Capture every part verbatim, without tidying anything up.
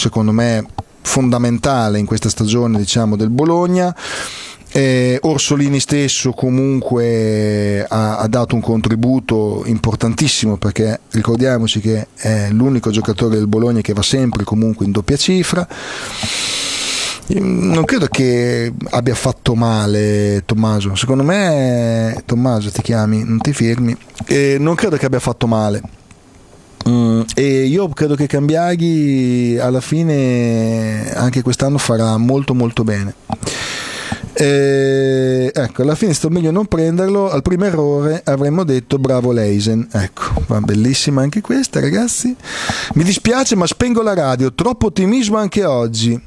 secondo me fondamentale in questa stagione, diciamo, del Bologna. Eh, Orsolini stesso comunque ha, ha dato un contributo importantissimo, perché ricordiamoci che è l'unico giocatore del Bologna che va sempre comunque in doppia cifra. Non credo che abbia fatto male Tommaso, secondo me Tommaso ti chiami, non ti fermi, eh, non credo che abbia fatto male. Mm, e io credo che Cambiaghi alla fine anche quest'anno farà molto molto bene. Eh, ecco, alla fine sto meglio non prenderlo. Al primo errore avremmo detto bravo Leisen. Ecco, va bellissima anche questa, ragazzi. Mi dispiace ma spengo la radio, troppo ottimismo anche oggi.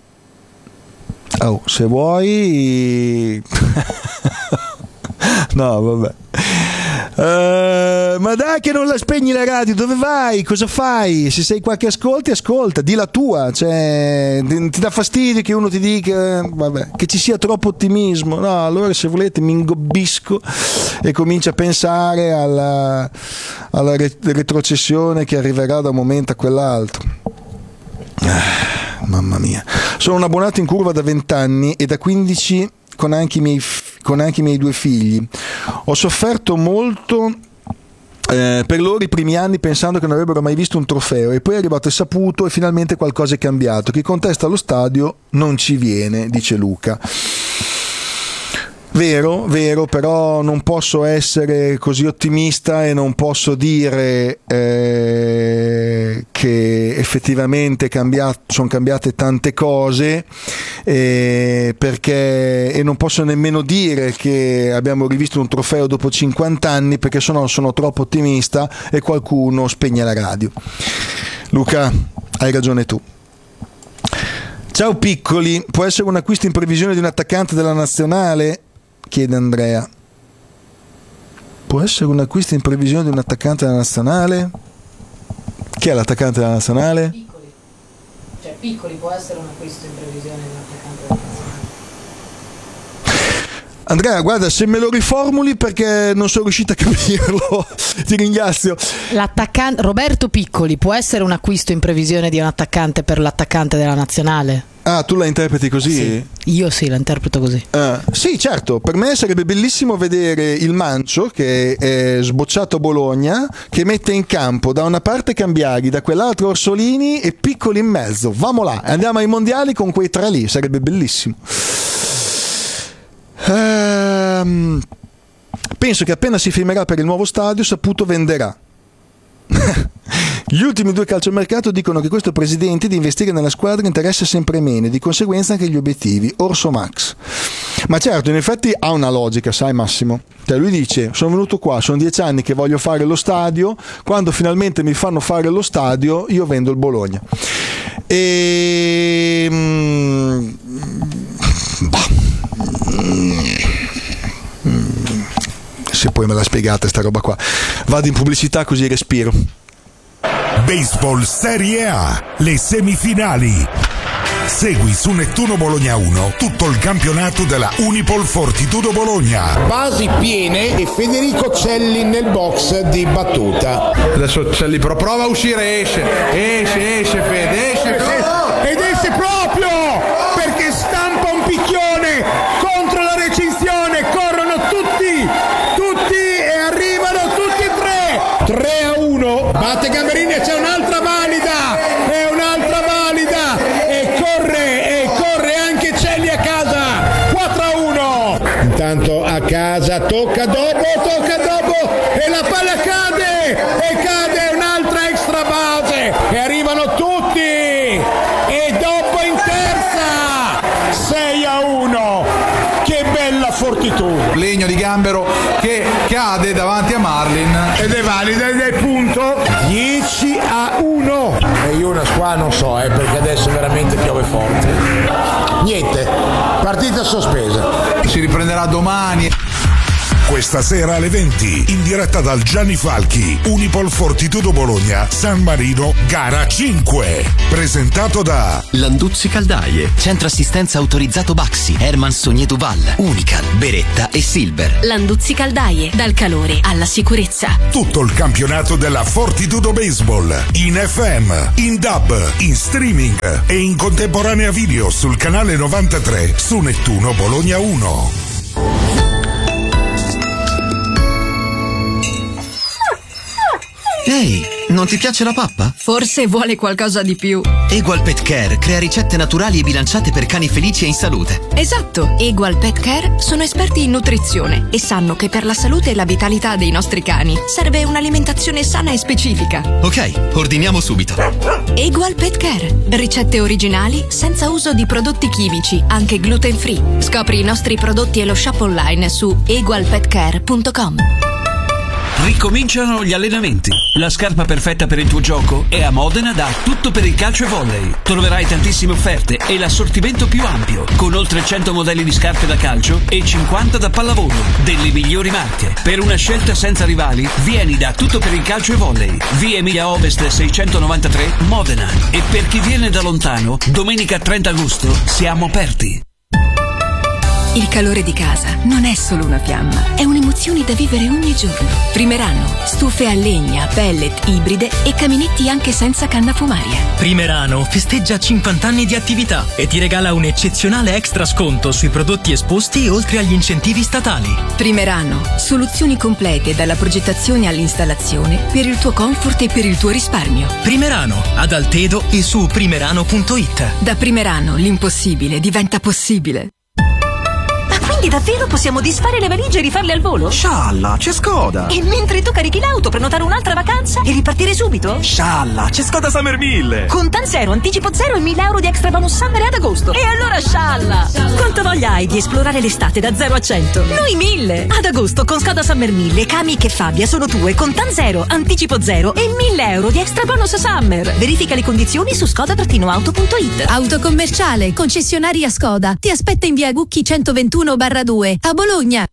Oh, se vuoi no vabbè. Uh, ma dai che non la spegni la radio, dove vai? Cosa fai? Se sei qua che ascolti, ascolta, di la tua, cioè ti dà fastidio che uno ti dica vabbè, che ci sia troppo ottimismo. No, allora se volete mi ingobbisco e comincio a pensare alla, alla retrocessione che arriverà da un momento a quell'altro. Ah, mamma mia, sono un abbonato in curva da vent'anni e da quindici con anche i miei con anche i miei due figli. Ho sofferto molto eh, per loro i primi anni pensando che non avrebbero mai visto un trofeo, e poi è arrivato il saputo e finalmente qualcosa è cambiato. Chi contesta allo stadio non ci viene, dice Luca. Vero, vero, però non posso essere così ottimista e non posso dire eh, che effettivamente cambiato, sono cambiate tante cose, eh, perché e non posso nemmeno dire che abbiamo rivisto un trofeo dopo cinquanta anni, perché sennò sono troppo ottimista e qualcuno spegne la radio. Luca, hai ragione tu. Ciao piccoli, può essere un acquisto in previsione di un attaccante della nazionale? Chiede Andrea. Può essere un acquisto in previsione di un attaccante della nazionale? Chi è l'attaccante della nazionale? Piccoli. Cioè Piccoli può essere un acquisto in previsione di un attaccante della nazionale. Andrea, guarda, se me lo riformuli perché non sono riuscito a capirlo. Ti ringrazio. L'attaccante Roberto Piccoli può essere un acquisto in previsione di un attaccante per l'attaccante della nazionale? Ah, tu la interpreti così? Sì, io sì, la interpreto così. Ah, sì, certo, per me sarebbe bellissimo vedere il Mancio che è sbocciato a Bologna, che mette in campo da una parte Cambiaghi, da quell'altra Orsolini e Piccoli in mezzo. Vamo là, andiamo ai mondiali con quei tre lì, sarebbe bellissimo. Ehm, penso che appena si firmerà per il nuovo stadio, Saputo venderà. Gli ultimi due calciomercato dicono che questo presidente di investire nella squadra interessa sempre meno e di conseguenza anche gli obiettivi. Orso Max. Ma certo, in effetti ha una logica, sai Massimo? Cioè lui dice, sono venuto qua, sono dieci anni che voglio fare lo stadio, quando finalmente mi fanno fare lo stadio io vendo il Bologna. E... Bah. Se poi me la spiegate sta roba qua. Vado in pubblicità così respiro. Baseball Serie A, le semifinali. Segui su Nettuno Bologna uno tutto il campionato della Unipol Fortitudo Bologna. Basi piene e Federico Celli nel box di battuta. Adesso Celli però prova a uscire, esce, esce, esce Fede, esce. Oh, ed esce proprio perché stampa un picchione contro la recinzione. Corrono tutti, tutti e arrivano tutti e tre. tre a uno. Batte Gamberini e c'è un'altra valida. E un'altra valida. E corre, e corre anche Celli a casa. quattro a uno. Intanto a casa tocca dopo, tocca dopo. E la palla cade. E cade un'altra extra base. E arrivano tutti. E dopo in terza. sei a uno. Che bella Fortitudo. Legno di Gambero che cade davanti a Marlin. Ed è valida ed è punto. dieci a uno. E io una qua non so, eh, perché adesso veramente piove forte. Niente, partita sospesa. Si riprenderà domani. Questa sera alle venti, in diretta dal Gianni Falchi, Unipol Fortitudo Bologna, San Marino, gara cinque. Presentato da Landuzzi Caldaie, Centro Assistenza Autorizzato Baxi, Herman Sogneto Val, Unical, Beretta e Silver. Landuzzi Caldaie, dal calore alla sicurezza. tutto il campionato della Fortitudo Baseball, in F M, in D A B, in streaming e in contemporanea video sul canale novantatré su Nettuno Bologna uno. Ehi, non ti piace la pappa? Forse vuole qualcosa di più. Egual Pet Care crea ricette naturali e bilanciate per cani felici e in salute. Esatto, Egual Pet Care sono esperti in nutrizione e sanno che per la salute e la vitalità dei nostri cani serve un'alimentazione sana e specifica. Ok, ordiniamo subito. Egual Pet Care, ricette originali senza uso di prodotti chimici, anche gluten free. Scopri i nostri prodotti e lo shop online su egual pet care punto com. Ricominciano gli allenamenti. La scarpa perfetta per il tuo gioco è a Modena da Tutto per il calcio e volley. Troverai tantissime offerte e l'assortimento più ampio, con oltre cento modelli di scarpe da calcio e cinquanta da pallavolo, delle migliori marche. Per una scelta senza rivali, vieni da Tutto per il calcio e volley, via Emilia Ovest seicentonovantatré, Modena. E per chi viene da lontano, domenica trenta agosto siamo aperti. Il calore di casa non è solo una fiamma, è un'emozione da vivere ogni giorno. Primerano, stufe a legna, pellet, ibride e caminetti anche senza canna fumaria. Primerano festeggia cinquanta anni di attività e ti regala un eccezionale extra sconto sui prodotti esposti oltre agli incentivi statali. Primerano, soluzioni complete dalla progettazione all'installazione per il tuo comfort e per il tuo risparmio. Primerano, ad Altedo e su primerano punto it. Da Primerano l'impossibile diventa possibile. Quindi davvero possiamo disfare le valigie e rifarle al volo? Scialla, c'è Skoda! E mentre tu carichi l'auto, prenotare un'altra vacanza e ripartire subito? Scialla, c'è Skoda Summer mille! Contan zero, anticipo zero e mille euro di extra bonus summer ad agosto. E allora scialla! Quanta voglia hai di esplorare l'estate da zero a cento? Noi mille! Ad agosto con Skoda Summer mille, Kami e Fabia sono tue, Contan zero, anticipo zero e mille euro di extra bonus summer. Verifica le condizioni su skoda auto punto it. Autocommerciale, concessionaria Skoda. Ti aspetta in via Gucchi centoventuno barra due a Bologna.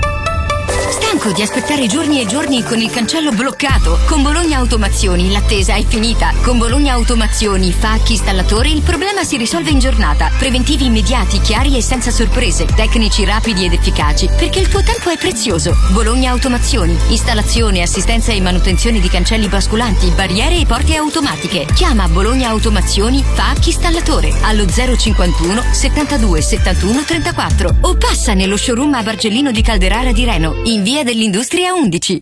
Stanco di aspettare giorni e giorni con il cancello bloccato? Con Bologna Automazioni l'attesa è finita. Con Bologna Automazioni, Facchi, installatore, il problema si risolve in giornata. Preventivi immediati, chiari e senza sorprese. Tecnici rapidi ed efficaci, perché il tuo tempo è prezioso. Bologna Automazioni, installazione, assistenza e manutenzione di cancelli basculanti, barriere e porte automatiche. Chiama Bologna Automazioni, Facchi, installatore allo zero cinquantuno settantadue settantuno trentaquattro o passa nello showroom a Bargellino di Calderara di Reno, in via dell'Industria undici.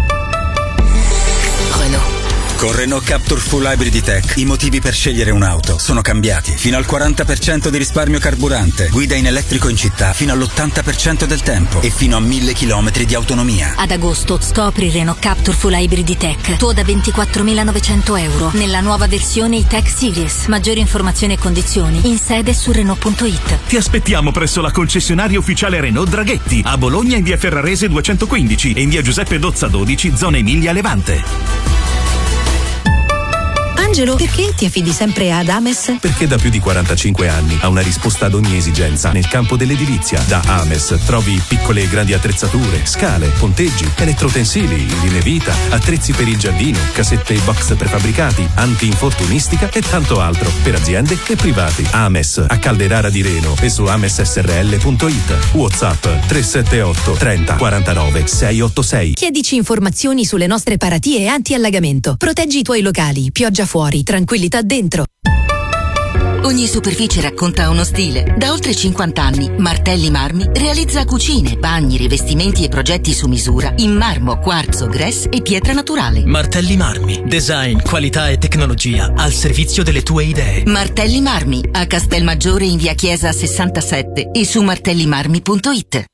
Renault. Con Renault Captur Full Hybrid Tech i motivi per scegliere un'auto sono cambiati. Fino al quaranta per cento di risparmio carburante, guida in elettrico in città fino all'ottanta per cento del tempo e fino a mille chilometri di autonomia. Ad agosto scopri Renault Captur Full Hybrid Tech, tuo da ventiquattromilanovecento euro nella nuova versione E-Tech Series. Maggiori informazioni e condizioni in sede su Renault punto it. Ti aspettiamo presso la concessionaria ufficiale Renault Draghetti a Bologna in via Ferrarese duecentoquindici e in via Giuseppe Dozza dodici, zona Emilia Levante. Angelo, perché ti affidi sempre ad Ames? Perché da più di quarantacinque anni ha una risposta ad ogni esigenza nel campo dell'edilizia. Da Ames trovi piccole e grandi attrezzature, scale, ponteggi, elettrotensili, linee vita, attrezzi per il giardino, casette e box prefabbricati, anti-infortunistica e tanto altro per aziende e privati. Ames a Calderara di Reno e su ames s r l punto it. WhatsApp tre sette otto trenta quarantanove seicentottantasei. Chiedici informazioni sulle nostre paratie anti-allagamento. Proteggi i tuoi locali, pioggia fuori, tranquillità dentro. Ogni superficie racconta uno stile. Da oltre cinquanta anni, Martelli Marmi realizza cucine, bagni, rivestimenti e progetti su misura in marmo, quarzo, grès e pietra naturale. Martelli Marmi, design, qualità e tecnologia al servizio delle tue idee. Martelli Marmi, a Castelmaggiore in via Chiesa sessantasette e su martellimarmi punto it.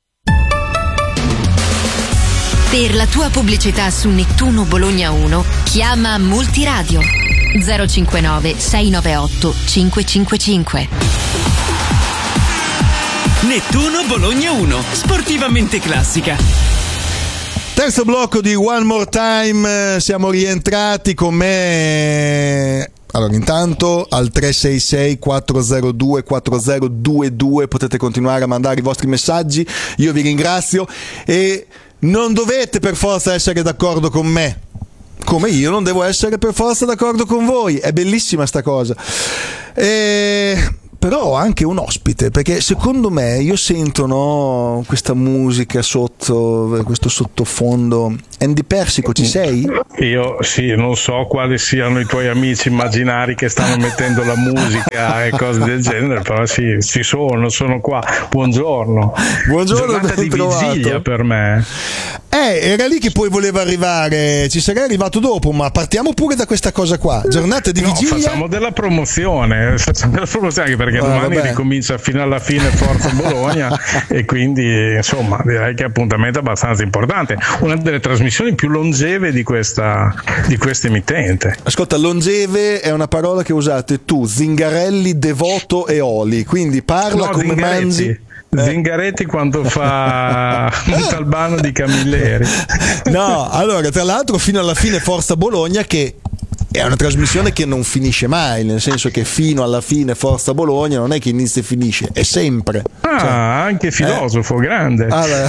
Per la tua pubblicità su Nettuno Bologna uno, chiama Multiradio zero cinquantanove sei novantaotto cinquecentocinquantacinque. Nettuno Bologna uno, sportivamente classica. Terzo blocco di One More Time, siamo rientrati con me Allora, intanto al tre sei sei quattro zero due quattro zero due due potete continuare a mandare i vostri messaggi. Io vi ringrazio e non dovete per forza essere d'accordo con me, come io non devo essere per forza d'accordo con voi. È bellissima sta cosa. E... però ho anche un ospite, perché secondo me io sento, no, questa musica sotto, questo sottofondo. Andy Persico, ci sei? Io sì, non so quali siano i tuoi amici immaginari che stanno mettendo la musica e cose del genere, però sì, ci sono, sono qua. Buongiorno. Buongiorno, giornata di trovato. vigilia per me. Eh, era lì che poi voleva arrivare, ci sarei arrivato dopo, ma partiamo pure da questa cosa qua. Giornata di no, vigilia. Facciamo della promozione, facciamo della promozione anche perché ah, domani vabbè. ricomincia fino alla fine Forza Bologna e quindi insomma direi che è appuntamento abbastanza importante, una delle trasmissioni più longeve di questa di questa emittente. Ascolta, longeve è una parola che usate tu, Zingarelli, Devoto e Oli, quindi parla no, come Zingaretti. mangi. Eh. Zingaretti quando fa Montalbano di Camilleri. No, allora tra l'altro fino alla fine Forza Bologna, che è una trasmissione che non finisce mai, nel senso che fino alla fine Forza Bologna non è che inizia e finisce, è sempre. Ah, cioè, anche filosofo, eh? grande. Allora,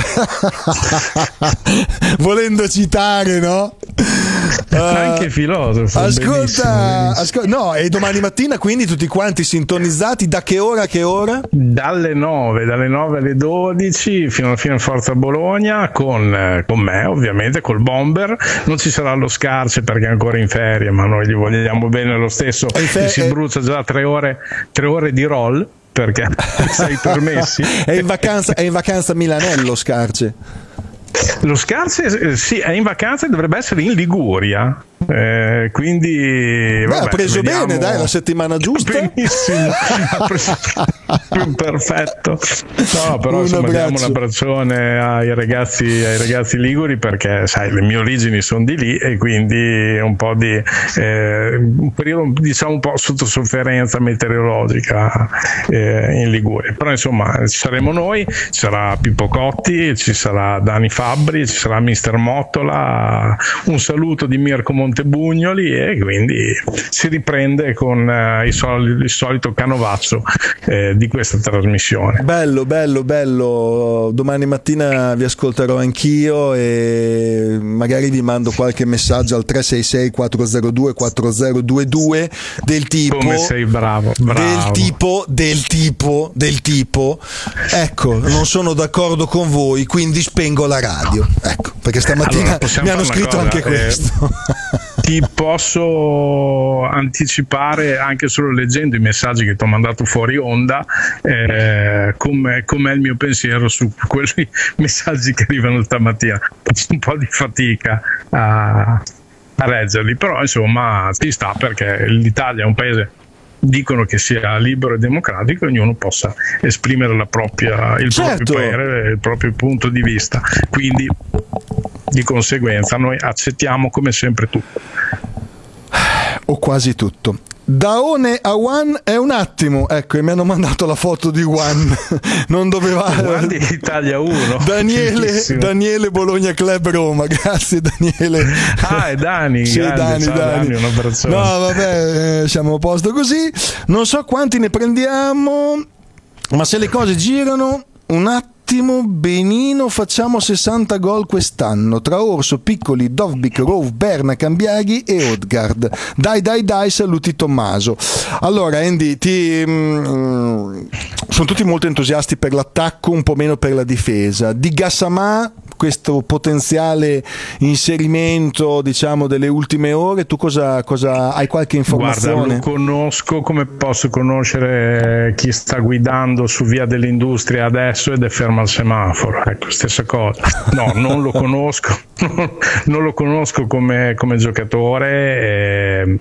volendo citare, no? Uh, anche filosofo. Ascolta, ascolta, no, e domani mattina quindi tutti quanti sintonizzati, da che ora a che ora? Dalle nove, dalle nove alle dodici fino alla fine Forza Bologna con, con me ovviamente, col Bomber. Non ci sarà lo Scarce perché è ancora in ferie, ma noi gli vogliamo bene lo stesso e fe- si brucia già tre ore, tre ore di roll perché sei permessi. È in vacanza, è in vacanza a Milanello Scarce. Lo Scarse eh, sì, è in vacanza e dovrebbe essere in Liguria. Eh, quindi vabbè, Beh, ha preso vediamo. bene, dai, la settimana giusta. Benissimo. Ha preso... perfetto. No, però un insomma, diamo un abbraccione ai ragazzi, ai ragazzi liguri perché sai, le mie origini sono di lì e quindi un po' di eh, un periodo diciamo un po' sotto sofferenza meteorologica eh, in Liguria. Però insomma ci saremo noi, ci sarà Pippo Cotti, ci sarà Dani Fabbri, ci sarà mister Mottola, un saluto di Mirko Montebugnoli e quindi si riprende con eh, il, sol- il solito canovaccio eh, di questa trasmissione. Bello, bello, bello. Domani mattina vi ascolterò anch'io e magari vi mando qualche messaggio al tre sei sei quattro zero due quattro zero due due del tipo come sei bravo, bravo. del tipo del tipo del tipo ecco, non sono d'accordo con voi, quindi spengo la radio, ecco, perché stamattina allora, mi hanno scritto cosa, anche questo. Eh, ti posso anticipare anche solo leggendo i messaggi che ti ho mandato fuori onda eh, come è il mio pensiero su quei messaggi che arrivano stamattina. Faccio un po' di fatica a, a reggerli, però insomma ci sta perché l'Italia è un paese, dicono che sia libero e democratico e ognuno possa esprimere la propria, il certo. proprio parere, il proprio punto di vista, quindi di conseguenza noi accettiamo come sempre tutto o quasi tutto. Da One a One è un attimo, ecco, e mi hanno mandato la foto di One. Non doveva. Guardi Italia uno. Daniele, Daniele Bologna Club Roma, grazie Daniele. Ah, è Dani, sì, grande, Dani, ciao, Dani. Dani, un abbraccione. No, vabbè, eh, siamo a posto così. Non so quanti ne prendiamo, ma se le cose girano, un attimo. Benino, facciamo sessanta gol quest'anno tra Orso, Piccoli, Dovbik, Rove, Berna, Cambiaghi e Odgard. Dai dai dai, saluti Tommaso. Allora Andy, ti, mm, sono tutti molto entusiasti per l'attacco, un po' meno per la difesa. Di Gassama, questo potenziale inserimento diciamo delle ultime ore, tu cosa, cosa hai qualche informazione? Guarda, lo conosco come posso conoscere chi sta guidando su Via dell'Industria adesso ed è fermo al semaforo, ecco, stessa cosa. No, non lo conosco, non lo conosco come, come giocatore. Eh,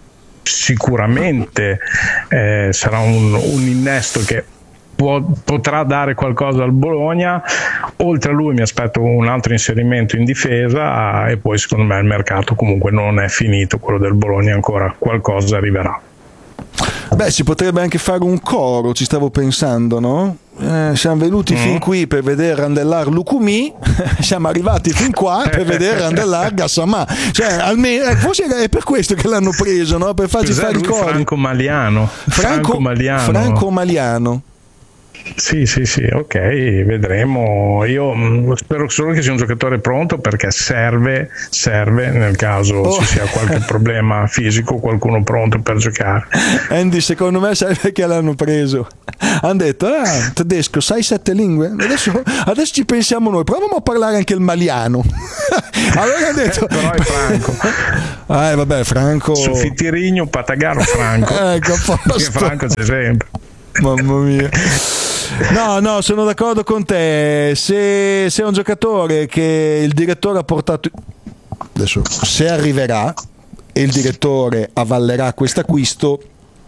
sicuramente eh, sarà un, un innesto che può, potrà dare qualcosa al Bologna. Oltre a lui mi aspetto un altro inserimento in difesa e poi secondo me il mercato comunque non è finito, quello del Bologna, ancora qualcosa arriverà. Beh, si potrebbe anche fare un coro, ci stavo pensando, no? eh, siamo venuti mm. fin qui per vedere Randellar Lucumi, siamo arrivati fin qua per vedere Randellar Gassama, cioè almeno eh, forse è per questo che l'hanno preso, no? Per farci fare i cori. Franco Maliano Franco, Franco Maliano Franco Maliano. Sì, sì, sì, ok, vedremo. Io mh, spero solo che sia un giocatore pronto, perché serve, serve nel caso oh. ci sia qualche problema fisico, qualcuno pronto per giocare. Andy, secondo me serve che l'hanno preso. Hanno detto, ah, tedesco, sai sette lingue? Adesso, adesso ci pensiamo noi, proviamo a parlare anche il maliano. Allora hanno detto, però è Franco. Ah, vabbè, Franco. Soffitirigno, Patagaro, Franco. Ecco, perché Franco c'è sempre. Mamma mia. No, no, sono d'accordo con te. Se, se è un giocatore che il direttore ha portato, adesso, se arriverà e il direttore avvallerà questo acquisto,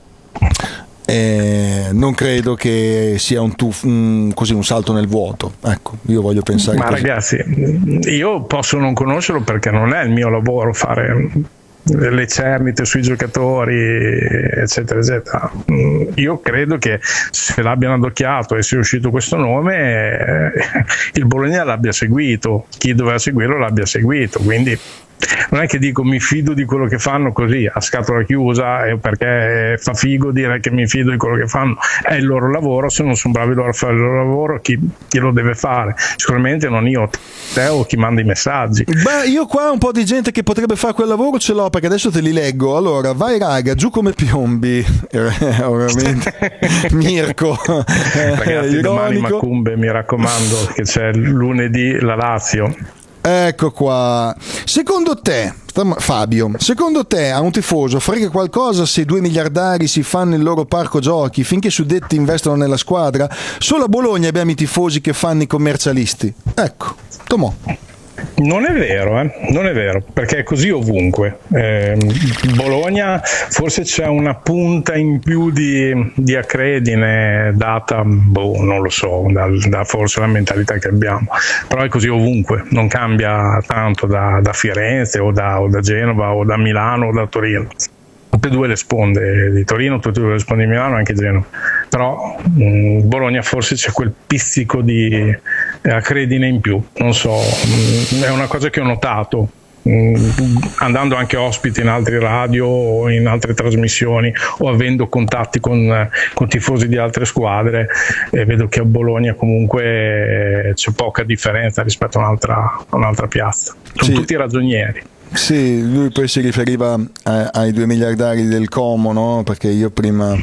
eh, non credo che sia un, tuff, un, così, un salto nel vuoto. Ecco, io voglio pensare ma così. Ragazzi, io posso non conoscerlo perché non è il mio lavoro fare le cernite sui giocatori, eccetera eccetera. Io credo che se l'abbiano adocchiato e sia uscito questo nome, eh, il Bologna l'abbia seguito, chi doveva seguirlo l'abbia seguito, quindi non è che dico mi fido di quello che fanno così a scatola chiusa, eh, perché fa figo dire che mi fido di quello che fanno, è il loro lavoro, se non sono bravi loro a fare il loro lavoro, chi, chi lo deve fare? Sicuramente non io, te o chi manda i messaggi. Beh, io qua un po' di gente che potrebbe fare quel lavoro ce l'ho, perché adesso te li leggo. Allora, vai raga, giù come piombi, eh, ovviamente Mirko, eh, ragazzi, ironico. Domani Macumbe, mi raccomando, che c'è lunedì la Lazio. Ecco qua. Secondo te, Fabio, secondo te a un tifoso frega qualcosa se i due miliardari si fanno il loro parco giochi finché i suddetti investono nella squadra? Solo a Bologna abbiamo i tifosi che fanno i commercialisti. Ecco, Tomò. Non è vero, eh? Non è vero, perché è così ovunque. Eh, Bologna forse c'è una punta in più di, di accredine data, boh, non lo so, da, da forse la mentalità che abbiamo, però è così ovunque, non cambia tanto da, da Firenze o da, o da Genova o da Milano o da Torino. Tutte e due le sponde di Torino, tutte e due le sponde di Milano, anche Genova. Però mh, Bologna forse c'è quel pizzico di eh, accredine in più, non so, mh, è una cosa che ho notato mh, andando anche ospite in altre radio o in altre trasmissioni o avendo contatti con, con tifosi di altre squadre, e vedo che a Bologna comunque eh, c'è poca differenza rispetto a un'altra, a un'altra piazza. Sono sì. tutti ragionieri. Sì, lui poi si riferiva a, ai due miliardari del Como, no? Perché io prima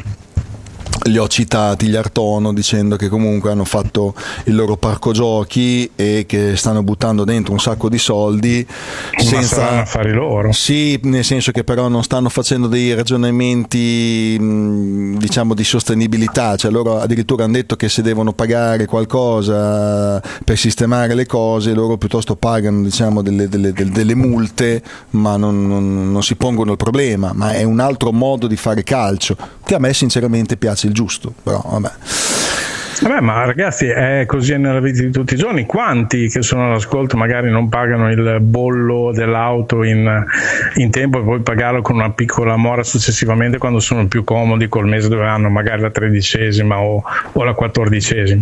li ho citati, gli Artono, dicendo che comunque hanno fatto il loro parco giochi e che stanno buttando dentro un sacco di soldi senza affari loro. Sì, nel senso che però non stanno facendo dei ragionamenti diciamo di sostenibilità, cioè loro addirittura hanno detto che se devono pagare qualcosa per sistemare le cose loro piuttosto pagano diciamo delle, delle, delle, delle multe, ma non, non, non si pongono il problema, ma è un altro modo di fare calcio che a me sinceramente piace il giusto, però vabbè. Vabbè, ma ragazzi, è così nella vita di tutti i giorni. Quanti che sono all'ascolto magari non pagano il bollo dell'auto in, in tempo e poi pagarlo con una piccola mora successivamente quando sono più comodi col mese dove hanno magari la tredicesima o, o la quattordicesima?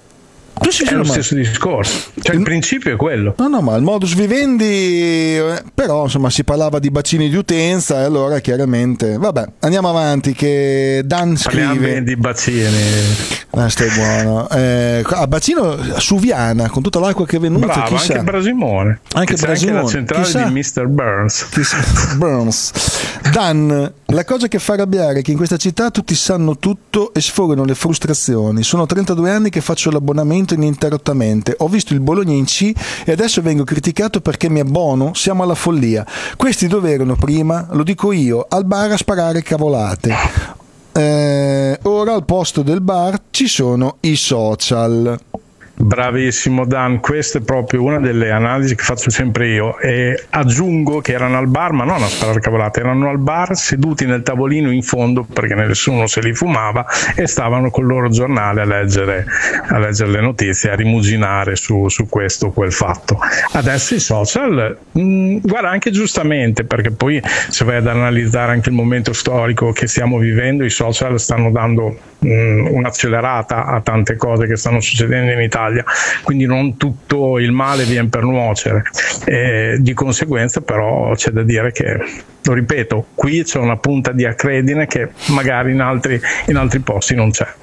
È lo stesso discorso, cioè il, il principio è quello. No, no, ma il modus vivendi, eh, però insomma si parlava di bacini di utenza e allora chiaramente, vabbè, andiamo avanti che Dan scrive. Parliamo di bacini. Ah, stai buono. Eh, a bacino Suviana con tutta l'acqua che è venuta. Bravo, chissà. anche Brasimone. Anche C'è Brasimone. Anche la centrale chissà. Di mister Burns. Chissà. Burns. Dan, la cosa che fa arrabbiare è che in questa città tutti sanno tutto e sfogano le frustrazioni. Sono trentadue anni che faccio l'abbonamento ininterrottamente. Ho visto il Bologna in C e adesso vengo criticato perché mi abbono. Siamo alla follia. Questi dove erano prima? Lo dico io, al bar a sparare cavolate. Eh, ora al posto del bar ci sono i social. Bravissimo Dan, questa è proprio una delle analisi che faccio sempre io, e aggiungo che erano al bar, ma non a sparare cavolate, erano al bar seduti nel tavolino in fondo perché nessuno se li fumava e stavano col loro giornale a leggere, a leggere le notizie, a rimuginare su, su questo o quel fatto. Adesso i social, mh, guarda, anche giustamente, perché poi se vai ad analizzare anche il momento storico che stiamo vivendo, i social stanno dando mh, un'accelerata a tante cose che stanno succedendo in Italia, quindi non tutto il male viene per nuocere, e di conseguenza però c'è da dire che, lo ripeto, qui c'è una punta di acredine che magari in altri, in altri posti non c'è.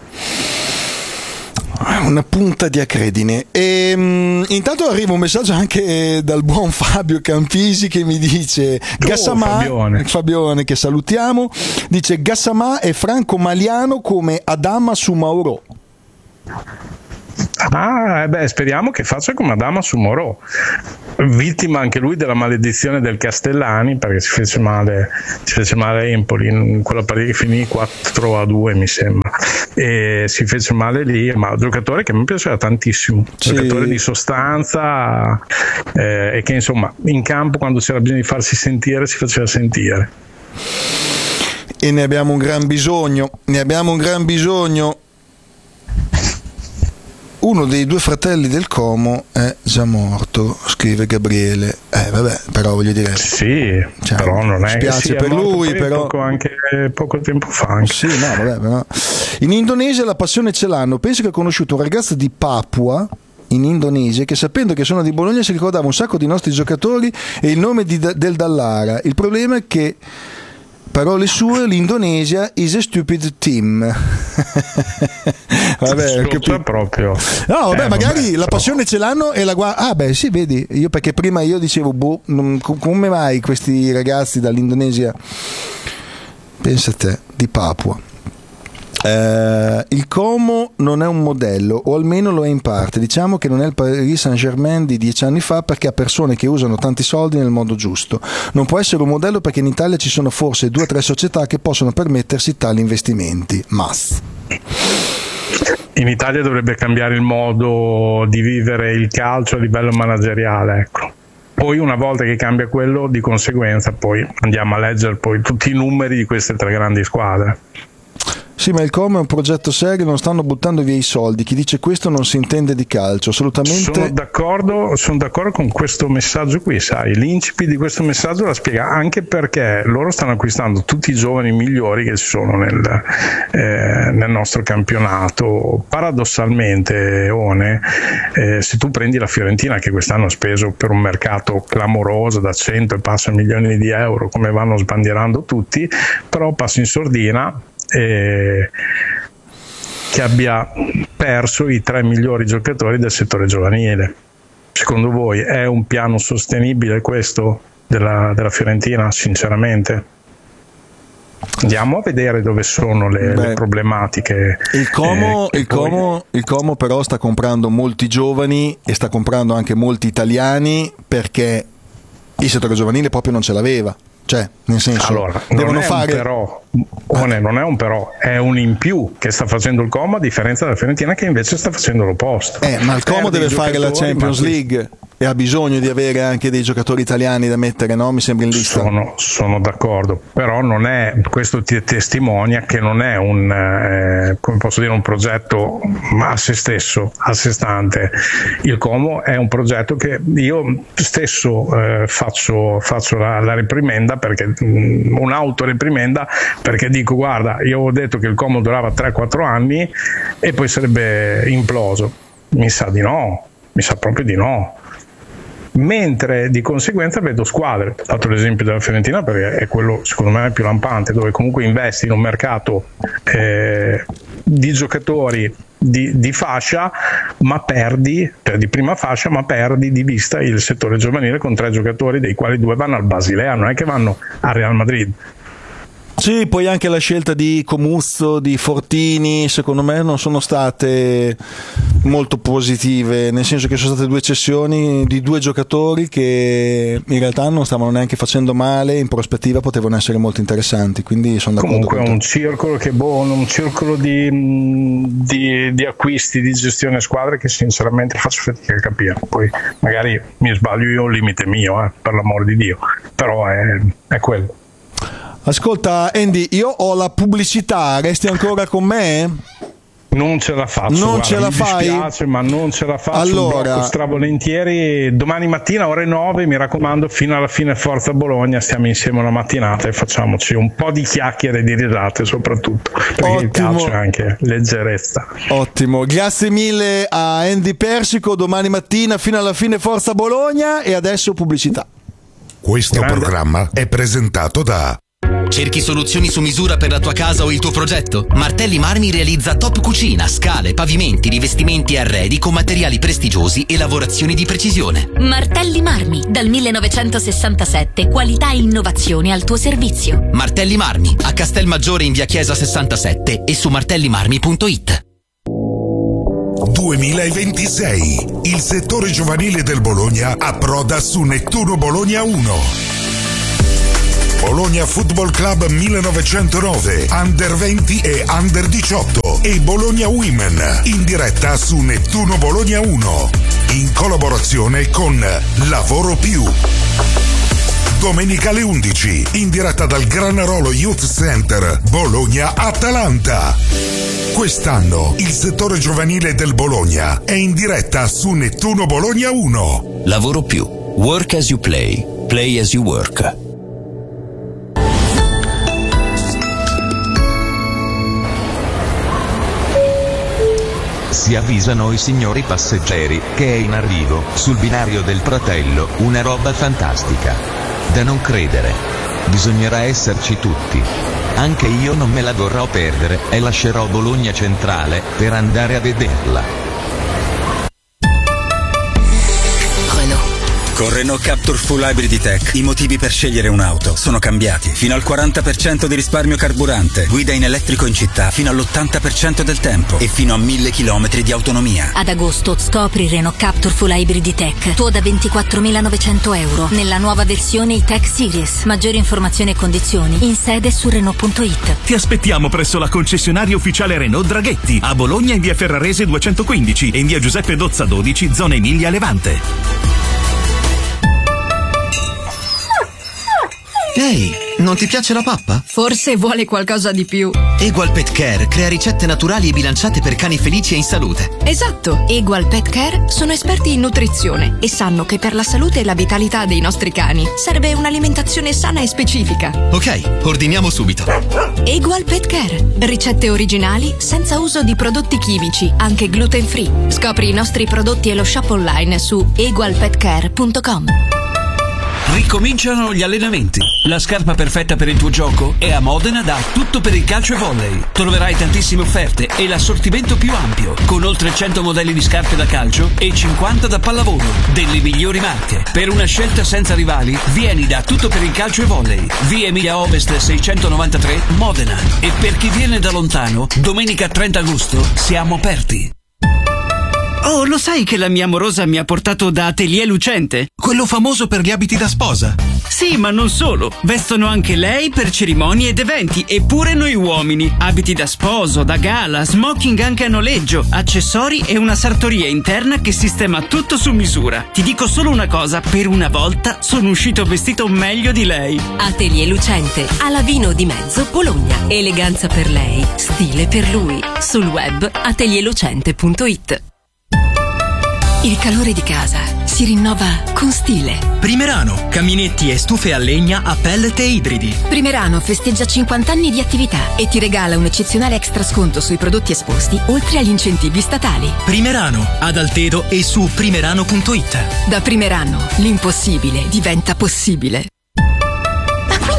Una punta di acredine. E, um, intanto arriva un messaggio anche dal buon Fabio Campisi che mi dice oh, Gassamà, Fabione. Fabione che salutiamo, dice Gassamà è Franco Maliano come Adama su Mauro. Ah, beh, speriamo che faccia come Adama su Morò, vittima anche lui della maledizione del Castellani, perché si fece male, si fece male a Empoli in quella partita che finì quattro a due mi sembra, e si fece male lì, ma un giocatore che mi piaceva tantissimo, sì. Giocatore di sostanza, eh, e che insomma in campo quando c'era bisogno di farsi sentire si faceva sentire, e ne abbiamo un gran bisogno, ne abbiamo un gran bisogno. Uno dei due fratelli del Como è già morto, scrive Gabriele. Eh vabbè, però voglio dire, sì, cioè, però non è spiace che per lui, però poco, anche poco tempo fa anche. Sì, no, vabbè, però. In Indonesia la passione ce l'hanno. Penso che ho conosciuto un ragazzo di Papua in Indonesia che, sapendo che sono di Bologna, si ricordava un sacco di nostri giocatori e il nome di, del Dallara. Il problema è che, parole sue, l'Indonesia is a stupid team. Vabbè, proprio. No, vabbè, eh, magari vabbè, la passione ce l'hanno e la guarda. Ah, beh, sì, vedi, io perché prima io dicevo, boh, non, come mai questi ragazzi dall'Indonesia? Pensa a te, di Papua. Uh, il Como non è un modello, o almeno lo è in parte. Diciamo che non è il Paris Saint-Germain di dieci anni fa, perché ha persone che usano tanti soldi nel modo giusto. Non può essere un modello perché in Italia ci sono forse due o tre società che possono permettersi tali investimenti. Mas in Italia dovrebbe cambiare il modo di vivere il calcio a livello manageriale, ecco. Poi una volta che cambia quello, di conseguenza poi andiamo a leggere poi tutti i numeri di queste tre grandi squadre. Sì, ma il Como è un progetto serio, non stanno buttando via i soldi. Chi dice questo non si intende di calcio, assolutamente. Sono d'accordo, sono d'accordo con questo messaggio qui, sai, l'incipit di questo messaggio la spiega, anche perché loro stanno acquistando tutti i giovani migliori che ci sono nel, eh, nel nostro campionato. Paradossalmente, One, eh, se tu prendi la Fiorentina, che quest'anno ha speso per un mercato clamoroso da cento e passa milioni di euro, come vanno sbandierando tutti, però passa in sordina Eh, che abbia perso i tre migliori giocatori del settore giovanile. Secondo voi è un piano sostenibile questo della, della Fiorentina? Sinceramente andiamo a vedere dove sono le, Beh, le problematiche. Il Como, eh, il, Como, poi... il Como però sta comprando molti giovani e sta comprando anche molti italiani, perché il settore giovanile proprio non ce l'aveva. Cioè, nel senso, allora, devono non è fare. Un però, non, è, non è un però, è un in più che sta facendo il Como, a differenza della Fiorentina che invece sta facendo l'opposto. Eh, ma il Como deve fare la Champions League e ha bisogno di avere anche dei giocatori italiani da mettere, no? Mi sembra in lista. Sono, sono d'accordo, però non è, questo ti testimonia che non è un, eh, come posso dire, un progetto a se stesso, a sé stante. Il Como è un progetto che io stesso eh, faccio, faccio la, la reprimenda, perché mh, un'autoreprimenda, perché dico, guarda, io ho detto che il Como durava tre quattro anni e poi sarebbe imploso. Mi sa di no, mi sa proprio di no. Mentre di conseguenza vedo squadre, ho fatto l'esempio della Fiorentina perché è quello secondo me più lampante, dove comunque investi in un mercato eh, di giocatori di, di fascia, ma perdi, cioè di prima fascia, ma perdi di vista il settore giovanile con tre giocatori, dei quali due vanno al Basilea, non è che vanno al Real Madrid. Sì, poi anche la scelta di Comuzzo, di Fortini, secondo me non sono state molto positive, nel senso che sono state due cessioni di due giocatori che in realtà non stavano neanche facendo male, in prospettiva potevano essere molto interessanti, quindi sono d'accordo. Comunque è un circolo che boh, un circolo di, di, di acquisti, di gestione squadre che sinceramente faccio fatica a capire. Poi magari mi sbaglio io, un limite mio, eh, per l'amor di Dio, però è, è quello. Ascolta Andy, io ho la pubblicità, resti ancora con me? Non ce la faccio, non guarda, ce la mi fai? dispiace, ma non ce la faccio. Allora, stravolentieri domani mattina ore nove, mi raccomando, fino alla fine Forza Bologna, stiamo insieme una mattinata e facciamoci un po' di chiacchiere e di risate soprattutto, perché ottimo. Il calcio è anche leggerezza. Ottimo, grazie mille a Andy Persico, domani mattina fino alla fine Forza Bologna, e adesso pubblicità. Questo Grande. Programma è presentato da... Cerchi soluzioni su misura per la tua casa o il tuo progetto? Martelli Marmi realizza top cucina, scale, pavimenti, rivestimenti e arredi con materiali prestigiosi e lavorazioni di precisione. Martelli Marmi, dal millenovecentosessantasette, qualità e innovazione al tuo servizio. Martelli Marmi, a Castelmaggiore in via Chiesa sessantasette e su martellimarmi punto it. duemilaventisei. Il settore giovanile del Bologna approda su Nettuno Bologna uno. Bologna Football Club millenovecentonove, Under venti e Under diciotto e Bologna Women in diretta su Nettuno Bologna uno in collaborazione con Lavoro Più. Domenica alle undici in diretta dal Granarolo Youth Center Bologna Atalanta. Quest'anno il settore giovanile del Bologna è in diretta su Nettuno Bologna uno. Lavoro Più. Work as you play. Play as you work. Si avvisano i signori passeggeri che è in arrivo, sul binario del Pratello, una roba fantastica. Da non credere. Bisognerà esserci tutti. Anche io non me la vorrò perdere e lascerò Bologna Centrale per andare a vederla. Con Renault Captur Full Hybrid Tech i motivi per scegliere un'auto sono cambiati. Fino al quaranta per cento di risparmio carburante, guida in elettrico in città fino all'ottanta per cento del tempo e fino a mille chilometri di autonomia. Ad agosto scopri Renault Captur Full Hybrid Tech, tuo da ventiquattromilanovecento euro, nella nuova versione E-Tech Series. Maggiori informazioni e condizioni in sede su Renault punto it. Ti aspettiamo presso la concessionaria ufficiale Renault Draghetti, a Bologna in via Ferrarese duecentoquindici e in via Giuseppe Dozza dodici, zona Emilia Levante. Ehi, non ti piace la pappa? Forse vuole qualcosa di più. Egual Pet Care crea ricette naturali e bilanciate per cani felici e in salute. Esatto, Egual Pet Care sono esperti in nutrizione e sanno che per la salute e la vitalità dei nostri cani serve un'alimentazione sana e specifica. Ok, ordiniamo subito. Egual Pet Care, ricette originali senza uso di prodotti chimici, anche gluten free. Scopri i nostri prodotti e lo shop online su egual pet care punto com. Ricominciano gli allenamenti. La scarpa perfetta per il tuo gioco è a Modena da Tutto per il calcio e volley. Troverai tantissime offerte e l'assortimento più ampio, con oltre cento modelli di scarpe da calcio e cinquanta da pallavolo, delle migliori marche. Per una scelta senza rivali, vieni da Tutto per il calcio e volley, via Emilia Ovest seicentonovantatré, Modena. E per chi viene da lontano, domenica trenta agosto siamo aperti. Oh, lo sai che la mia amorosa mi ha portato da Atelier Lucente? Quello famoso per gli abiti da sposa. Sì, ma non solo. Vestono anche lei per cerimonie ed eventi, e pure noi uomini. Abiti da sposo, da gala, smoking anche a noleggio, accessori e una sartoria interna che sistema tutto su misura. Ti dico solo una cosa, per una volta sono uscito vestito meglio di lei. Atelier Lucente, a Lavino di Mezzo, Bologna. Eleganza per lei, stile per lui. Sul web atelier lucente punto it. Il calore di casa si rinnova con stile. Primerano, caminetti e stufe a legna a pellet e ibridi. Primerano festeggia cinquanta anni di attività e ti regala un eccezionale extra sconto sui prodotti esposti, oltre agli incentivi statali. Primerano, ad Altedo e su primerano punto it. Da Primerano, l'impossibile diventa possibile.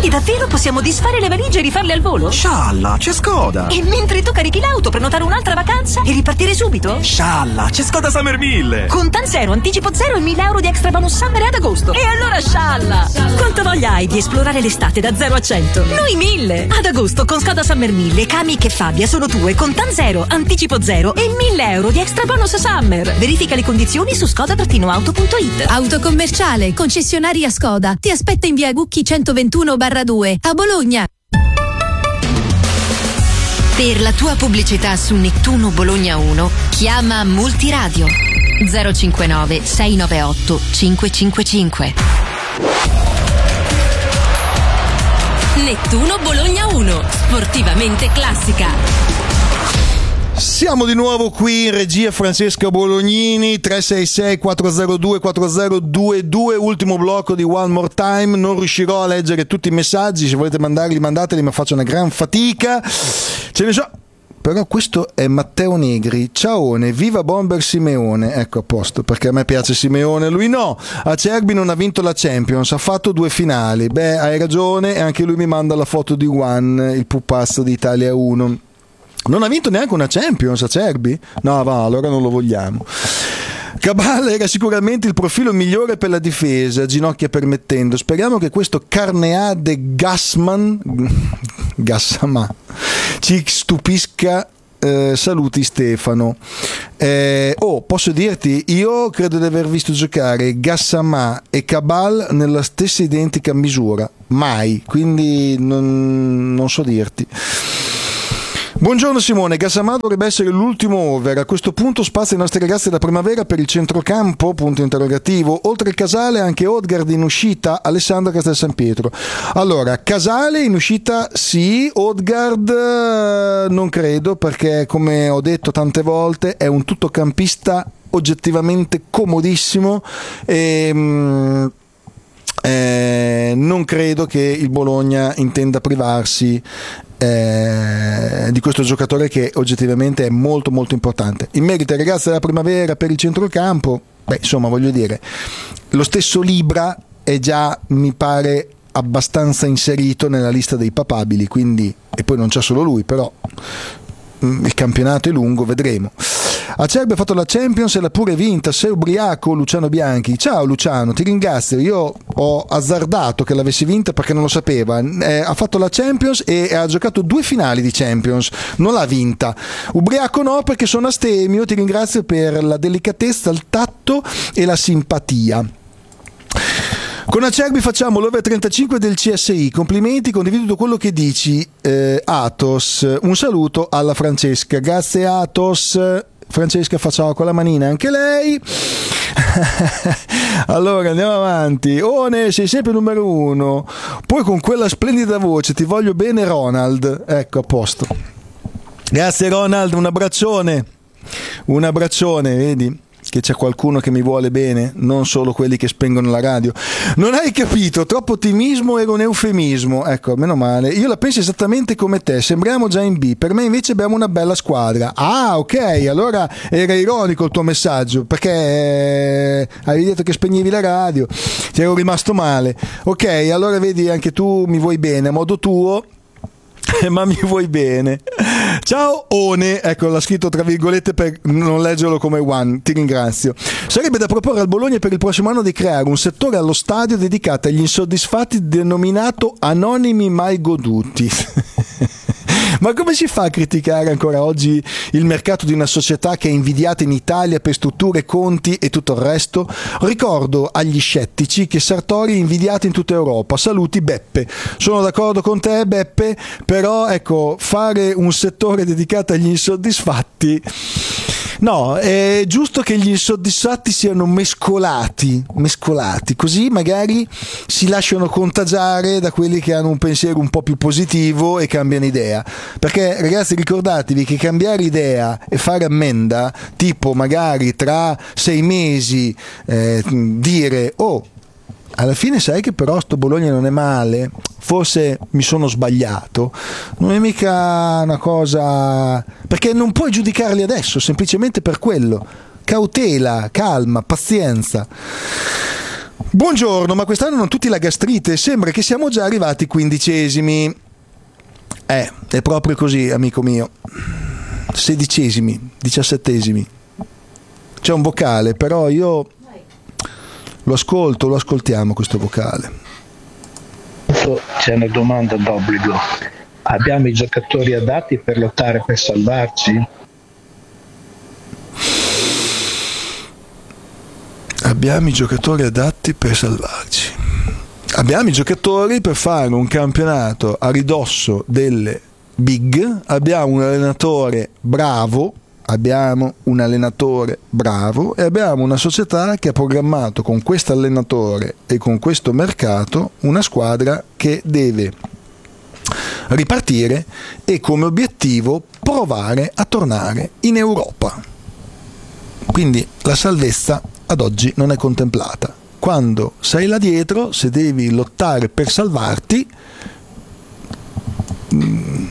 E davvero possiamo disfare le valigie e rifarle al volo? Scialla, c'è Skoda. E mentre tu carichi l'auto, prenotare un'altra vacanza e ripartire subito? Scialla, c'è Skoda Summer mille. Con Tan Zero, anticipo zero e mille euro di extra bonus summer ad agosto. E allora scialla! Quanta voglia hai di esplorare l'estate da zero a cento? Noi mille! Ad agosto con Skoda Summer mille, Kami e Fabia sono tue con Tan Zero, anticipo zero e mille euro di extra bonus summer. Verifica le condizioni su skoda auto punto it. Autocommerciale, concessionaria Skoda. Ti aspetta in via Gucchi centoventuno barra due a Bologna. Per la tua pubblicità su Nettuno Bologna uno, chiama Multiradio zero cinquantanove sei novantaotto cinquecentocinquantacinque. Nettuno Bologna uno, sportivamente classica. Siamo di nuovo qui in regia, Francesca Bolognini. Tre sei sei quattro zero due quattro zero due due, ultimo blocco di One More Time. Non riuscirò a leggere tutti i messaggi, se volete mandarli mandateli, ma faccio una gran fatica. Ce ne so. Però questo è Matteo Negri. Ciaone, viva Bomber Simeone. Ecco, a posto, perché a me piace Simeone, lui no. Acerbi non ha vinto la Champions, ha fatto due finali. Beh, hai ragione, e anche lui mi manda la foto di Juan, il pupazzo di Italia uno. Non ha vinto neanche una Champions Acerbi? No, va, allora non lo vogliamo. Cabal era sicuramente il profilo migliore per la difesa, ginocchia permettendo. Speriamo che questo Carneade Gassman Gassama ci stupisca. Eh, saluti Stefano. Eh, oh, posso dirti, io credo di aver visto giocare Gassama e Cabal nella stessa identica misura, mai, quindi non, non so dirti. Buongiorno Simone, Gassama dovrebbe essere l'ultimo over, a questo punto spazio ai nostri ragazzi della primavera per il centrocampo, punto interrogativo. Oltre il Casale anche Odgaard in uscita, Alessandro Castel San Pietro. Allora, Casale in uscita sì, Odgaard non credo, perché come ho detto tante volte è un tuttocampista oggettivamente comodissimo e mm, eh, non credo che il Bologna intenda privarsi Eh, di questo giocatore che oggettivamente è molto molto importante. In merito ai ragazzi della primavera per il centrocampo, beh, insomma, voglio dire, lo stesso Libra è già, mi pare, abbastanza inserito nella lista dei papabili, quindi, e poi non c'è solo lui, però mh, il campionato è lungo, vedremo. Acerbi ha fatto la Champions e l'ha pure vinta, sei ubriaco Luciano Bianchi. Ciao Luciano, ti ringrazio, io ho azzardato che l'avessi vinta perché non lo sapeva. Eh, ha fatto la Champions e ha giocato due finali di Champions, non l'ha vinta. Ubriaco no, perché sono astemio, ti ringrazio per la delicatezza, il tatto e la simpatia. Con Acerbi facciamo l'over trentacinque del C S I, complimenti, condivido tutto quello che dici. eh, Athos, un saluto alla Francesca, grazie Athos. Francesca fa ciao con la manina anche lei. Allora andiamo avanti. One, sei sempre numero uno, poi con quella splendida voce, ti voglio bene Ronald. Ecco, a posto, grazie Ronald, un abbraccione, un abbraccione, vedi che c'è qualcuno che mi vuole bene, non solo quelli che spengono la radio. Non hai capito, troppo ottimismo era un eufemismo. Ecco, meno male, io la penso esattamente come te, sembriamo già in B, per me invece abbiamo una bella squadra. Ah, ok, allora era ironico il tuo messaggio, perché eh, avevi detto che spegnevi la radio, ti ero rimasto male. Ok, allora vedi, anche tu mi vuoi bene a modo tuo, ma mi vuoi bene. Ciao One, ecco, l'ha scritto tra virgolette per non leggerlo come one, ti ringrazio. Sarebbe da proporre al Bologna per il prossimo anno di creare un settore allo stadio dedicato agli insoddisfatti, denominato anonimi mai goduti. Ma come si fa a criticare ancora oggi il mercato di una società che è invidiata in Italia per strutture, conti e tutto il resto? Ricordo agli scettici che Sartori è invidiato in tutta Europa. Saluti Beppe. Sono d'accordo con te Beppe, però ecco, fare un settore dedicato agli insoddisfatti, no, è giusto che gli insoddisfatti siano mescolati, mescolati, così magari si lasciano contagiare da quelli che hanno un pensiero un po' più positivo e cambiano idea. Perché ragazzi, ricordatevi che cambiare idea e fare ammenda, tipo magari tra sei mesi eh, dire oh, alla fine sai che però sto Bologna non è male, forse mi sono sbagliato, non è mica una cosa, perché non puoi giudicarli adesso semplicemente per quello. Cautela, calma, pazienza. Buongiorno, ma quest'anno non tutti la gastrite, sembra che siamo già arrivati quindicesimi. Eh, è proprio così, amico mio. Sedicesimi, diciassettesimi. C'è un vocale, però io lo ascolto, lo ascoltiamo questo vocale. C'è una domanda d'obbligo. Abbiamo i giocatori adatti per lottare per salvarci? Abbiamo i giocatori adatti per salvarci. Abbiamo i giocatori per fare un campionato a ridosso delle big. Abbiamo un allenatore bravo. Abbiamo un allenatore bravo e abbiamo una società che ha programmato con questo allenatore e con questo mercato una squadra che deve ripartire e come obiettivo provare a tornare in Europa. Quindi la salvezza ad oggi non è contemplata. Quando sei là dietro, se devi lottare per salvarti, mh,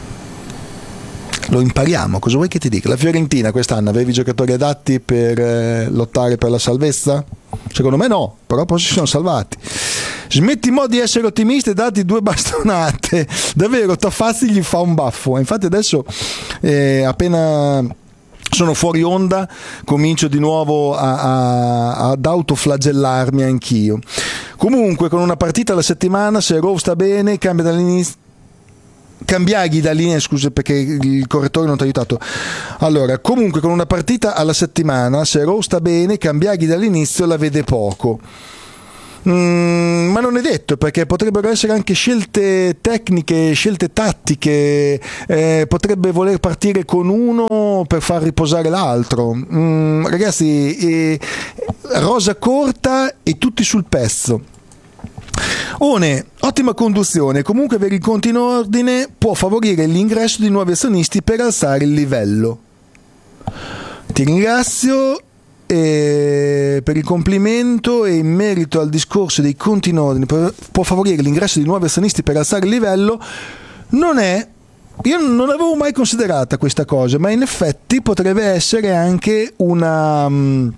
lo impariamo. Cosa vuoi che ti dica? La Fiorentina quest'anno avevi i giocatori adatti per eh, lottare per la salvezza? Secondo me no, però poi si sono salvati. Smetti mo' di essere ottimista e dati due bastonate. Davvero, Taffazzi gli fa un baffo. Infatti adesso eh, appena sono fuori onda comincio di nuovo a, a, ad autoflagellarmi anch'io. Comunque con una partita alla settimana, se Rowe sta bene, cambia dall'inizio. Cambiaghi da linea, scusa perché il correttore non ti ha aiutato. Allora, comunque con una partita alla settimana, se Rowe sta bene, Cambiaghi dall'inizio la vede poco. Mm, ma non è detto, perché potrebbero essere anche scelte tecniche, scelte tattiche, eh, potrebbe voler partire con uno per far riposare l'altro. Mm, ragazzi, eh, rosa corta e tutti sul pezzo. One, ottima conduzione, comunque avere i conti in ordine può favorire l'ingresso di nuovi azionisti per alzare il livello. Ti ringrazio eh, per il complimento e in merito al discorso dei conti in ordine può favorire l'ingresso di nuovi azionisti per alzare il livello. Non è, io non avevo mai considerata questa cosa, ma in effetti potrebbe essere anche una...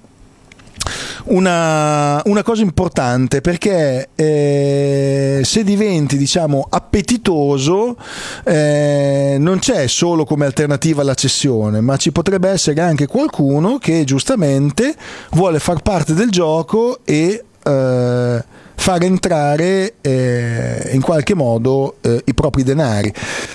Una, una cosa importante, perché eh, se diventi diciamo appetitoso eh, non c'è solo come alternativa la cessione, ma ci potrebbe essere anche qualcuno che giustamente vuole far parte del gioco e eh, far entrare eh, in qualche modo eh, i propri denari.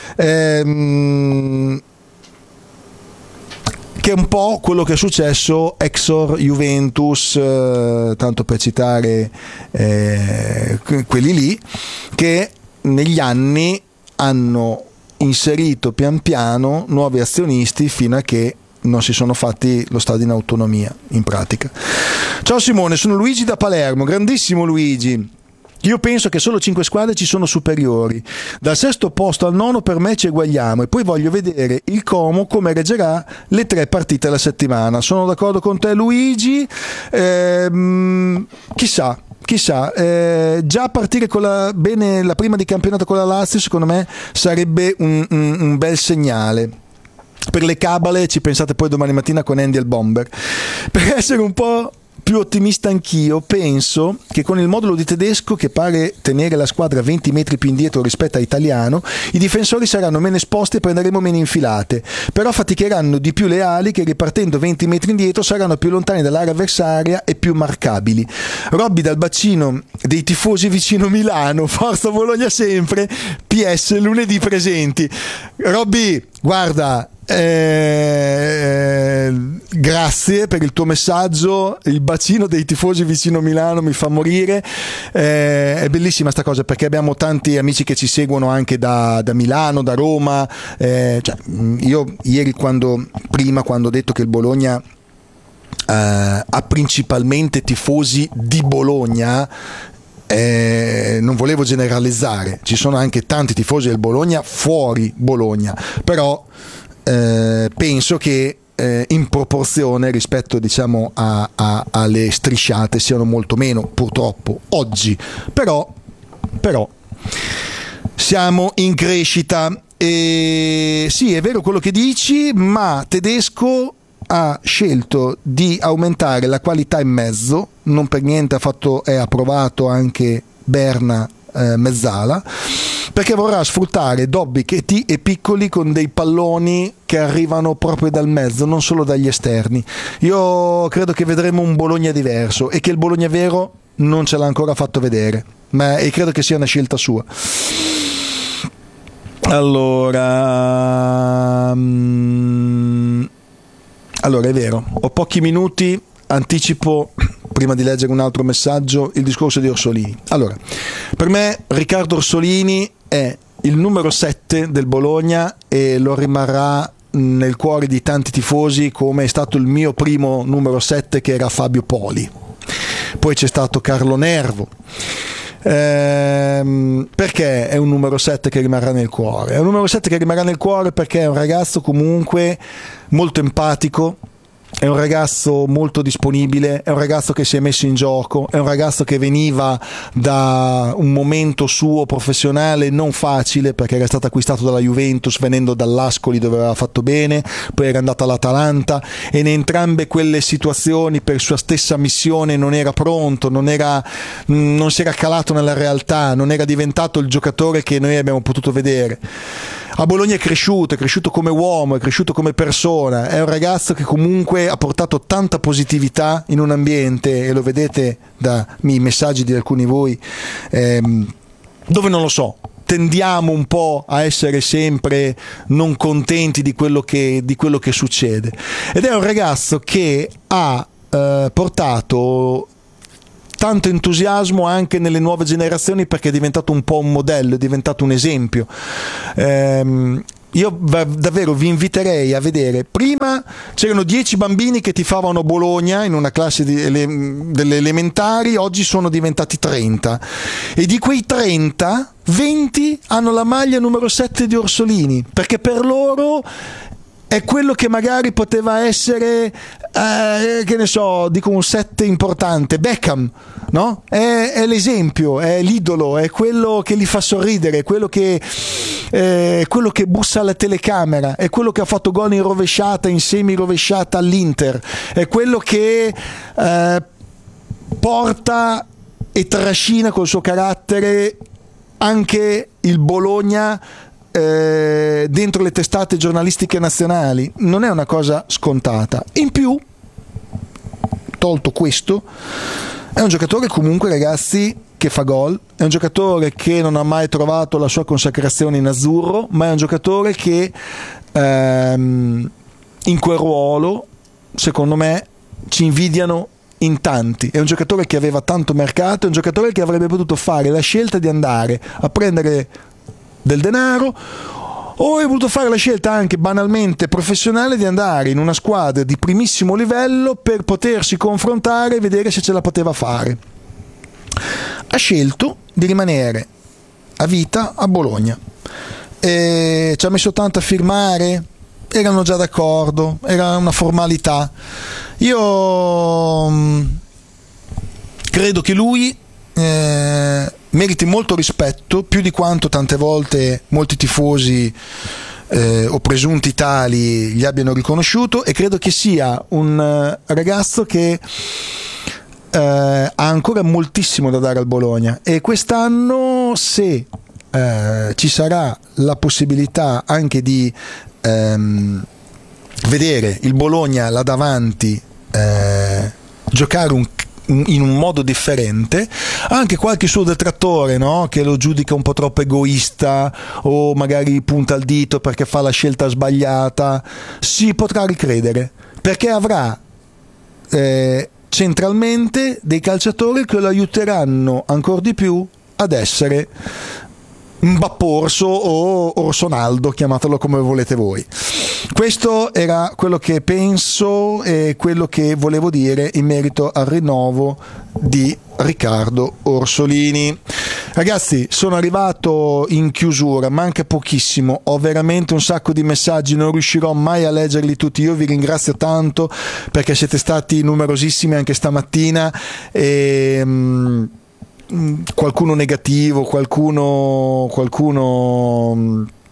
Ehm, che è un po' quello che è successo Exor, Juventus, eh, tanto per citare eh, quelli lì, che negli anni hanno inserito pian piano nuovi azionisti fino a che non si sono fatti lo stadio in autonomia in pratica. Ciao Simone, sono Luigi da Palermo. Grandissimo Luigi. Io penso che solo cinque squadre ci sono superiori. Dal sesto posto al nono per me ci eguagliamo e poi voglio vedere il Como come reggerà le tre partite alla settimana. Sono d'accordo con te Luigi, ehm, chissà chissà eh, già partire con la, bene la prima di campionato con la Lazio secondo me sarebbe un, un, un bel segnale. Per le cabale ci pensate poi domani mattina con Andy il Bomber. Per essere un po' più ottimista anch'io, penso che con il modulo di Tedesco, che pare tenere la squadra venti metri più indietro rispetto a Italiano, i difensori saranno meno esposti e prenderemo meno infilate, però faticheranno di più le ali che ripartendo venti metri indietro saranno più lontani dall'area avversaria e più marcabili. Robby dal bacino dei tifosi vicino Milano, forza Bologna sempre, P S lunedì presenti. Robby, guarda, Eh, grazie per il tuo messaggio. Il bacino dei tifosi vicino Milano mi fa morire. Eh, è bellissima sta cosa, perché abbiamo tanti amici che ci seguono anche da, da Milano, da Roma. Eh, cioè, io ieri quando prima quando ho detto che il Bologna eh, ha principalmente tifosi di Bologna, Eh, non volevo generalizzare, ci sono anche tanti tifosi del Bologna fuori Bologna, però eh, penso che eh, in proporzione rispetto diciamo a, a, alle strisciate siano molto meno purtroppo oggi, però, però siamo in crescita e sì, è vero quello che dici, ma Tedesco ha scelto di aumentare la qualità in mezzo, non per niente ha fatto, è approvato anche Berna eh, Mezzala, perché vorrà sfruttare Dobby e Piccoli con dei palloni che arrivano proprio dal mezzo, non solo dagli esterni. Io credo che vedremo un Bologna diverso e che il Bologna vero non ce l'ha ancora fatto vedere, ma e credo che sia una scelta sua. Allora, um, allora è vero, ho pochi minuti, anticipo prima di leggere un altro messaggio il discorso di Orsolini. Allora, per me Riccardo Orsolini è il numero sette del Bologna e lo rimarrà nel cuore di tanti tifosi come è stato il mio primo numero sette, che era Fabio Poli. Poi c'è stato Carlo Nervo. Ehm, perché è un numero sette che rimarrà nel cuore? È un numero sette che rimarrà nel cuore perché è un ragazzo comunque molto empatico, è un ragazzo molto disponibile, è un ragazzo che si è messo in gioco, è un ragazzo che veniva da un momento suo professionale non facile, perché era stato acquistato dalla Juventus venendo dall'Ascoli dove aveva fatto bene, poi era andato all'Atalanta e in entrambe quelle situazioni per sua stessa missione non era pronto, non era, non si era calato nella realtà, non era diventato il giocatore che noi abbiamo potuto vedere. A Bologna è cresciuto, è cresciuto come uomo, è cresciuto come persona, è un ragazzo che comunque ha portato tanta positività in un ambiente, e lo vedete dai messaggi di alcuni di voi, ehm, dove non lo so, tendiamo un po' a essere sempre non contenti di quello che, di quello che succede. Ed è un ragazzo che ha eh, portato tanto entusiasmo anche nelle nuove generazioni, perché è diventato un po' un modello, è diventato un esempio. Ehm, io davvero vi inviterei a vedere, prima c'erano dieci bambini che tifavano Bologna in una classe di ele- delle elementari, oggi sono diventati trenta, e di quei trenta, venti hanno la maglia numero sette di Orsolini, perché per loro è quello che magari poteva essere, eh, che ne so, dico un sette importante, Beckham, no? È, è l'esempio, è l'idolo, è quello che li fa sorridere, è quello che, eh, quello che bussa alla telecamera, è quello che ha fatto gol in rovesciata, in semi rovesciata all'Inter, è quello che eh, porta e trascina col suo carattere anche il Bologna Eh, dentro le testate giornalistiche nazionali. Non è una cosa scontata. In più, tolto questo, è un giocatore comunque, ragazzi, che fa gol, è un giocatore che non ha mai trovato la sua consacrazione in azzurro, ma è un giocatore che ehm, in quel ruolo, secondo me, ci invidiano in tanti. È un giocatore che aveva tanto mercato, è un giocatore che avrebbe potuto fare la scelta di andare a prendere del denaro, o hai voluto fare la scelta anche banalmente professionale di andare in una squadra di primissimo livello per potersi confrontare e vedere se ce la poteva fare. Ha scelto di rimanere a vita a Bologna e ci ha messo tanto a firmare, erano già d'accordo, era una formalità. Io mh, credo che lui eh, meriti molto rispetto, più di quanto tante volte molti tifosi eh, o presunti tali gli abbiano riconosciuto, e credo che sia un uh, ragazzo che uh, ha ancora moltissimo da dare al Bologna, e quest'anno, se uh, ci sarà la possibilità anche di um, vedere il Bologna là davanti uh, giocare un in un modo differente, anche qualche suo detrattore, no? Che lo giudica un po' troppo egoista o magari punta il dito perché fa la scelta sbagliata, si potrà ricredere, perché avrà eh, centralmente dei calciatori che lo aiuteranno ancora di più ad essere Mbapporso o Orsonaldo, chiamatelo come volete voi. Questo era quello che penso e quello che volevo dire in merito al rinnovo di Riccardo Orsolini. Ragazzi, sono arrivato in chiusura, manca pochissimo, ho veramente un sacco di messaggi, non riuscirò mai a leggerli tutti. Io vi ringrazio tanto perché siete stati numerosissimi anche stamattina, e mh, qualcuno negativo, qualcuno qualcuno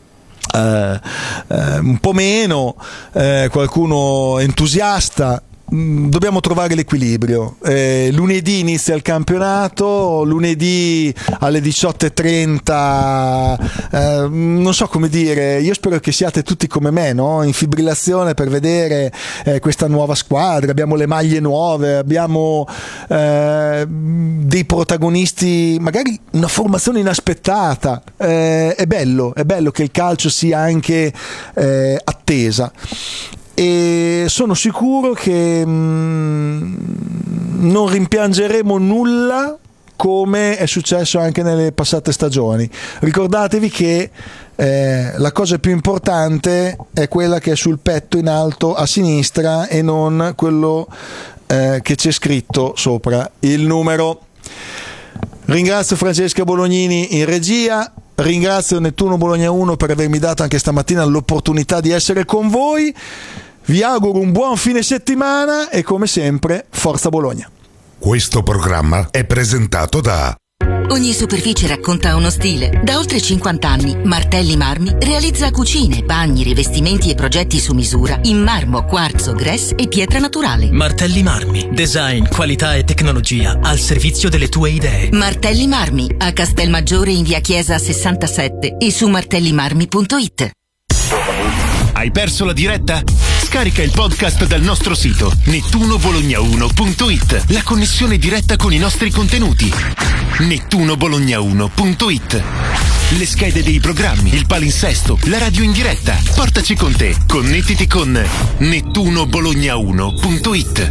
eh, eh, un po' meno, eh, qualcuno entusiasta. Dobbiamo trovare l'equilibrio. Eh, lunedì inizia il campionato, lunedì alle diciotto e trenta, eh, non so come dire, io spero che siate tutti come me, no? In fibrillazione per vedere eh, questa nuova squadra. Abbiamo le maglie nuove, abbiamo eh, dei protagonisti, magari una formazione inaspettata. Eh, è bello, è bello che il calcio sia anche eh, attesa. E sono sicuro che mh, non rimpiangeremo nulla, come è successo anche nelle passate stagioni. Ricordatevi che eh, la cosa più importante è quella che è sul petto in alto a sinistra e non quello eh, che c'è scritto sopra il numero. Ringrazio Francesca Bolognini in regia. Ringrazio Nettuno Bologna uno per avermi dato anche stamattina l'opportunità di essere con voi. Vi auguro un buon fine settimana e come sempre, Forza Bologna. Questo programma è presentato da Ogni superficie racconta uno stile. Da oltre cinquanta anni, Martelli Marmi realizza cucine, bagni, rivestimenti e progetti su misura in marmo, quarzo, grès e pietra naturale. Martelli Marmi. Design, qualità e tecnologia al servizio delle tue idee. Martelli Marmi, a Castelmaggiore in via Chiesa sessantasette e su martellimarmi punto it. Hai perso la diretta? Scarica il podcast dal nostro sito nettuno bologna uno punto it. La connessione diretta con i nostri contenuti. nettuno bologna uno punto it. Le schede dei programmi, il palinsesto, la radio in diretta. Portaci con te. Connettiti con nettuno bologna uno punto it.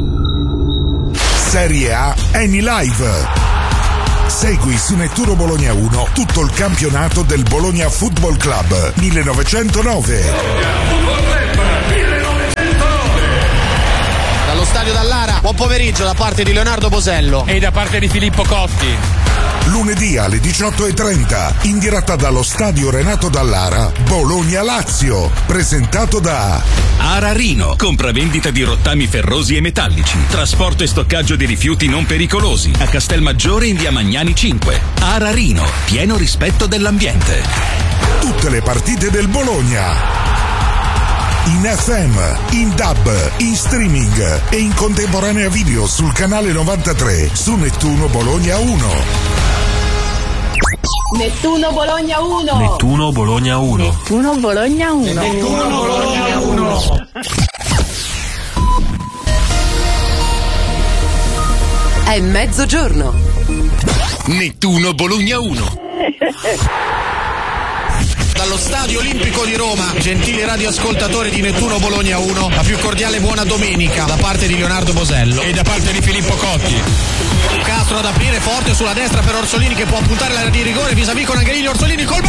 Serie A Eni Live. Segui su Nettuno Bologna uno tutto il campionato del Bologna Football Club millenovecentonove. Dallo stadio Dallara, buon pomeriggio da parte di Leonardo Bosello e da parte di Filippo Cotti. Lunedì alle diciotto e trenta, in diretta dallo stadio Renato Dallara, Bologna-Lazio, presentato da Ararino, compravendita di rottami ferrosi e metallici, trasporto e stoccaggio di rifiuti non pericolosi, a Castelmaggiore in via Magnani cinque. Ararino, pieno rispetto dell'ambiente. Tutte le partite del Bologna. In F M, in D A B, in streaming e in contemporanea video sul canale novantatré su Nettuno Bologna uno. Nettuno Bologna uno. Nettuno Bologna uno. Nettuno Bologna uno. Nettuno Bologna uno. È mezzogiorno. Nettuno Bologna uno. Dallo Stadio Olimpico di Roma, gentili radioascoltatori di Nettuno Bologna uno, la più cordiale buona domenica da parte di Leonardo Bosello e da parte di Filippo Cotti. Castro ad aprire forte sulla destra per Orsolini che può puntare l'area di rigore vis-à-vis con Angelini. Orsolini col